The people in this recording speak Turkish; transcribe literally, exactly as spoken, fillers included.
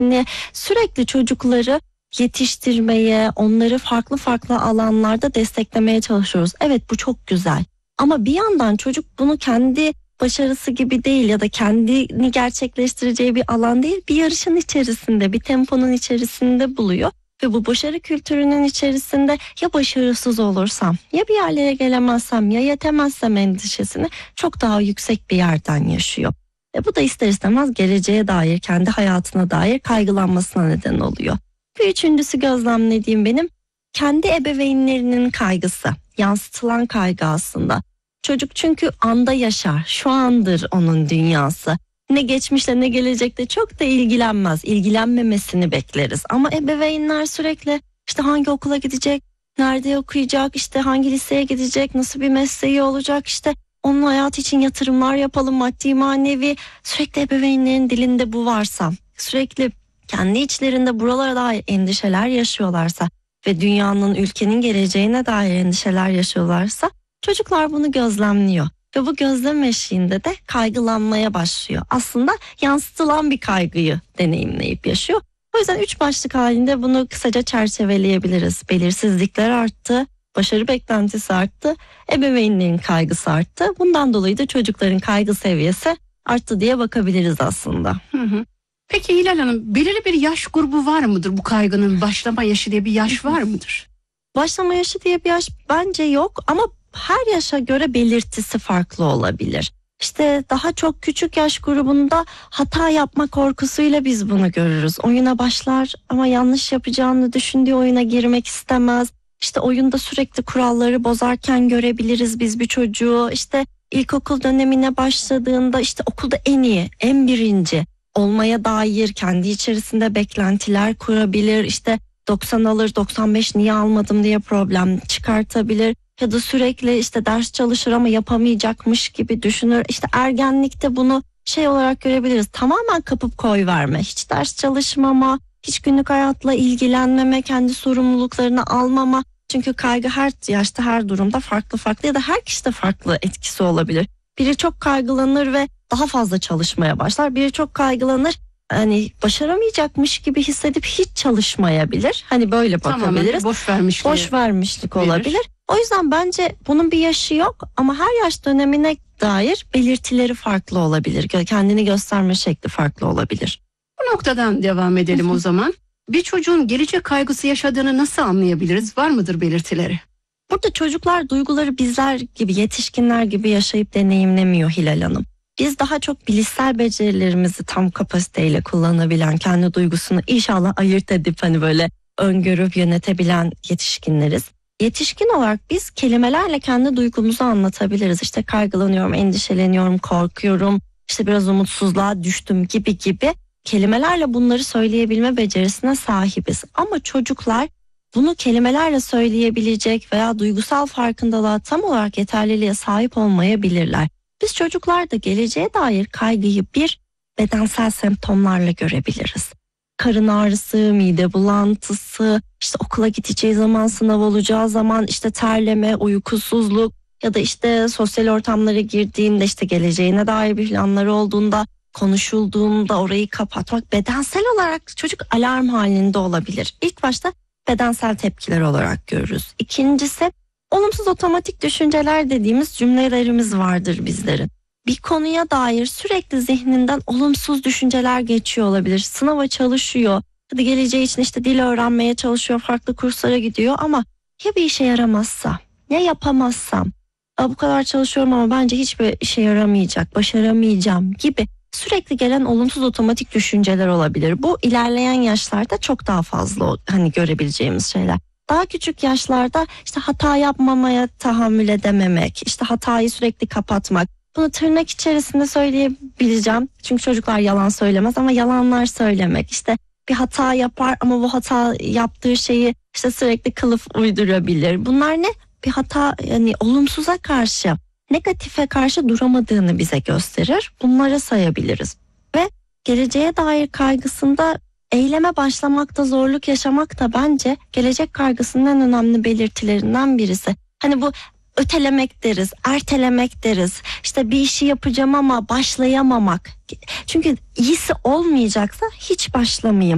Hani sürekli çocukları yetiştirmeye, onları farklı farklı alanlarda desteklemeye çalışıyoruz. Evet, bu çok güzel. Ama bir yandan çocuk bunu kendi başarısı gibi değil ya da kendini gerçekleştireceği bir alan değil, bir yarışın içerisinde, bir temponun içerisinde buluyor. Ve bu başarı kültürünün içerisinde ya başarısız olursam, ya bir yerlere gelemezsem, ya yetemezsem endişesini çok daha yüksek bir yerden yaşıyor. E bu da ister istemez geleceğe dair, kendi hayatına dair kaygılanmasına neden oluyor. Bir üçüncüsü gözlemlediğim benim kendi ebeveynlerinin kaygısı, yansıtılan kaygı aslında. Çocuk çünkü anda yaşar, şu andır onun dünyası. Ne geçmişle ne gelecekte çok da ilgilenmez, ilgilenmemesini bekleriz. Ama ebeveynler sürekli işte hangi okula gidecek, nerede okuyacak, işte hangi liseye gidecek, nasıl bir mesleği olacak, işte onun hayatı için yatırımlar yapalım, maddi manevi. Sürekli ebeveynlerin dilinde bu varsa, sürekli kendi içlerinde buralara dair endişeler yaşıyorlarsa ve dünyanın, ülkenin geleceğine dair endişeler yaşıyorlarsa çocuklar bunu gözlemliyor. Ve bu gözlem eşiğinde de kaygılanmaya başlıyor. Aslında yansıtılan bir kaygıyı deneyimleyip yaşıyor. O yüzden üç başlık halinde bunu kısaca çerçeveleyebiliriz. Belirsizlikler arttı, başarı beklentisi arttı, ebeveynlerin kaygısı arttı. Bundan dolayı da çocukların kaygı seviyesi arttı diye bakabiliriz aslında. Hı hı. Peki Hilal Hanım, belirli bir yaş grubu var mıdır bu kaygının? Başlama yaşı diye bir yaş var mıdır? Başlama yaşı diye bir yaş bence yok ama her yaşa göre belirtisi farklı olabilir. İşte daha çok küçük yaş grubunda hata yapma korkusuyla biz bunu görürüz. Oyuna başlar ama yanlış yapacağını düşündüğü oyuna girmek istemez. İşte oyunda sürekli kuralları bozarken görebiliriz biz bir çocuğu. İşte ilkokul dönemine başladığında işte okulda en iyi, en birinci olmaya dair kendi içerisinde beklentiler kurabilir. İşte doksan alır, doksan beş niye almadım diye problem çıkartabilir. Ya da sürekli işte ders çalışır ama yapamayacakmış gibi düşünür. İşte ergenlikte bunu şey olarak görebiliriz. Tamamen kapıp koyverme, hiç ders çalışmama, hiç günlük hayatla ilgilenmeme, kendi sorumluluklarını almama. Çünkü kaygı her yaşta, her durumda farklı farklı ya da her kişide farklı etkisi olabilir. Biri çok kaygılanır ve daha fazla çalışmaya başlar. Biri çok kaygılanır, hani başaramayacakmış gibi hissedip hiç çalışmayabilir. Hani böyle bakabiliriz. Tamamen boş vermişlik. Boş vermişlik olabilir. O yüzden bence bunun bir yaşı yok ama her yaş dönemine dair belirtileri farklı olabilir. Kendini gösterme şekli farklı olabilir. Bu noktadan devam edelim o zaman. Bir çocuğun gelecek kaygısı yaşadığını nasıl anlayabiliriz? Var mıdır belirtileri? Burada çocuklar duyguları bizler gibi, yetişkinler gibi yaşayıp deneyimlemiyor Hilal Hanım. Biz daha çok bilişsel becerilerimizi tam kapasiteyle kullanabilen, kendi duygusunu inşallah ayırt edip hani böyle öngörüp yönetebilen yetişkinleriz. Yetişkin olarak biz kelimelerle kendi duygumuzu anlatabiliriz. İşte kaygılanıyorum, endişeleniyorum, korkuyorum, işte biraz umutsuzluğa düştüm gibi gibi kelimelerle bunları söyleyebilme becerisine sahibiz. Ama çocuklar bunu kelimelerle söyleyebilecek veya duygusal farkındalığa tam olarak yeterliliğe sahip olmayabilirler. Biz çocuklarda geleceğe dair kaygıyı bir bedensel semptomlarla görebiliriz. Karın ağrısı, mide bulantısı, işte okula gideceği zaman, sınav olacağı zaman işte terleme, uykusuzluk ya da işte sosyal ortamlara girdiğinde işte geleceğine dair bir planları olduğunda, konuşulduğunda orayı kapatmak, bedensel olarak çocuk alarm halinde olabilir. İlk başta bedensel tepkiler olarak görürüz. İkincisi olumsuz otomatik düşünceler dediğimiz cümlelerimiz vardır bizlerin. Bir konuya dair sürekli zihninden olumsuz düşünceler geçiyor olabilir. Sınava çalışıyor, hadi geleceği için işte dil öğrenmeye çalışıyor, farklı kurslara gidiyor ama ya bir işe yaramazsa, ya yapamazsam, bu kadar çalışıyorum ama bence hiçbir işe yaramayacak, başaramayacağım gibi sürekli gelen olumsuz otomatik düşünceler olabilir. Bu ilerleyen yaşlarda çok daha fazla hani görebileceğimiz şeyler. Daha küçük yaşlarda işte hata yapmamaya tahammül edememek, işte hatayı sürekli kapatmak. Bunu tırnak içerisinde söyleyebileceğim. Çünkü çocuklar yalan söylemez ama yalanlar söylemek. İşte bir hata yapar ama bu hata yaptığı şeyi işte sürekli kılıf uydurabilir. Bunlar ne? Bir hata, yani olumsuza karşı, negatife karşı duramadığını bize gösterir. Bunları sayabiliriz. Ve geleceğe dair kaygısında eyleme başlamakta zorluk yaşamak da bence gelecek kaygısının en önemli belirtilerinden birisi. Hani bu ötelemek deriz, ertelemek deriz. İşte bir işi yapacağım ama başlayamamak. Çünkü iyisi olmayacaksa hiç başlamayayım.